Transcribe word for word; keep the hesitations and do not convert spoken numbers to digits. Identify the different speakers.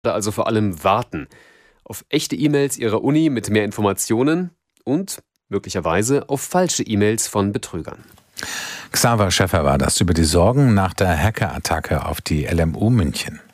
Speaker 1: Also vor allem warten auf echte E-Mails ihrer Uni mit mehr Informationen und möglicherweise auf falsche E-Mails von Betrügern.
Speaker 2: Xaver Schäffer war das über die Sorgen nach der Hackerattacke auf die L M U München.